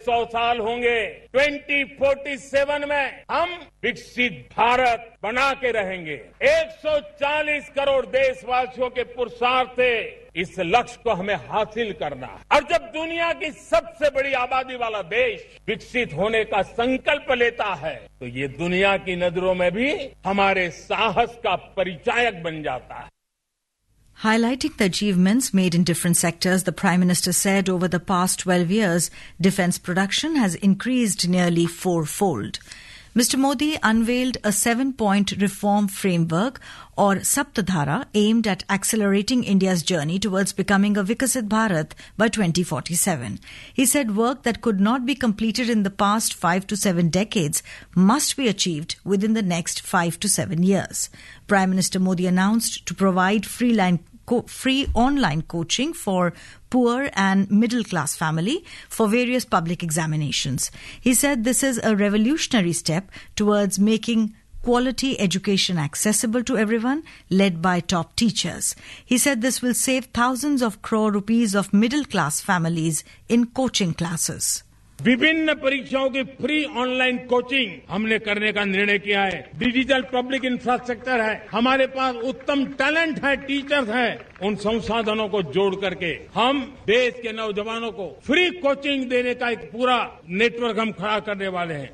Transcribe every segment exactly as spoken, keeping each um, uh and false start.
सौ साल होंगे ट्वेंटी फोर्टी सेवन में हम विकसित भारत बना के रहेंगे। एक सौ चालीस करोड़ देशवासियों के पुरुषार्थ से इस लक्ष्य को हमें हासिल करना है। और जब दुनिया की सबसे बड़ी आबादी वाला देश विकसित होने का संकल्प लेता है तो ये दुनिया की नजरों में भी हमारे साहस का परिचायक बन जाता है। Highlighting the achievements made in different sectors, the Prime Minister said over the past twelve years, defence production has increased nearly fourfold. Mister Modi unveiled a seven-point reform framework or Saptadhara aimed at accelerating India's journey towards becoming a Viksit Bharat by twenty forty-seven. He said work that could not be completed in the past five to seven decades must be achieved within the next five to seven years. Prime Minister Modi announced to provide free line Co- free online coaching for poor and middle-class family for various public examinations. He said this is a revolutionary step towards making quality education accessible to everyone, led by top teachers. He said this will save thousands of crore rupees of middle-class families in coaching classes. विभिन्न परीक्षाओं की free online coaching हमने करने का निर्णय किया है। Digital public infrastructure है, हमारे पास उत्तम टैलेंट है, टीचर्स हैं। उन संसाधनों को जोड़ करके हम देश के नौजवानों को फ्री कोचिंग देने का एक पूरा नेटवर्क हम खड़ा करने वाले हैं।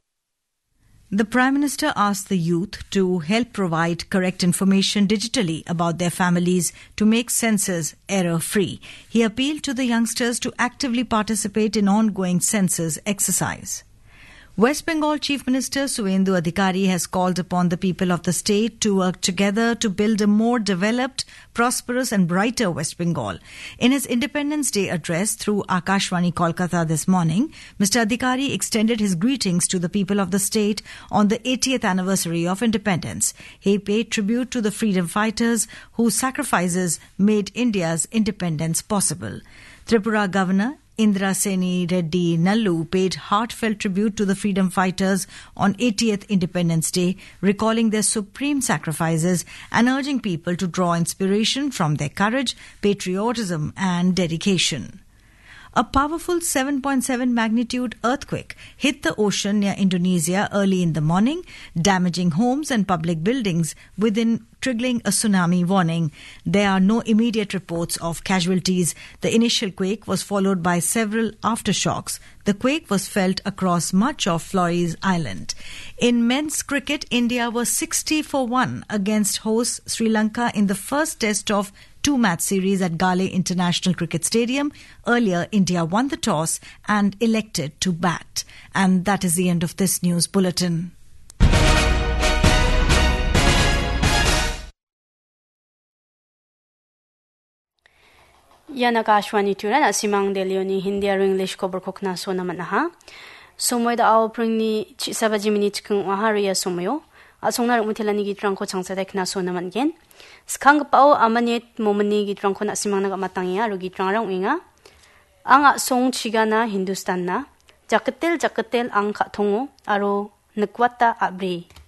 The Prime Minister asked the youth to help provide correct information digitally about their families to make census error-free. He appealed to the youngsters to actively participate in ongoing census exercise. West Bengal Chief Minister Suvendu Adhikari has called upon the people of the state to work together to build a more developed, prosperous and brighter West Bengal. In his Independence Day address through Akashvani Kolkata this morning, Mister Adhikari extended his greetings to the people of the state on the eightieth anniversary of independence. He paid tribute to the freedom fighters whose sacrifices made India's independence possible. Tripura Governor Indra Seni Reddy Nallu paid heartfelt tribute to the freedom fighters on eightieth Independence Day, recalling their supreme sacrifices and urging people to draw inspiration from their courage, patriotism and dedication. A powerful seven point seven magnitude earthquake hit the ocean near Indonesia early in the morning, damaging homes and public buildings within triggering a tsunami warning. There are no immediate reports of casualties. The initial quake was followed by several aftershocks. The quake was felt across much of Flores Island. In men's cricket, India was sixty for one against hosts Sri Lanka in the first test of two-match series at Gale International Cricket Stadium. Earlier, India won the toss and elected to bat. And that is the end of this news bulletin. Yan Akashwani turan asimang delioni Hindi aro English ko berkokna so naman ha. Sumoy da aw pringni sabaji minute kung ahariya sumoyo. Asong na mutilani gitrang ko changsa dek na so naman gen. Skang pao amanit momani gitrang ko na asimang nagamatangya aro gitrang rang inga. Ang asong chigana Hindustan na. Jaketel jaketel ang katongo aro nakwata abri.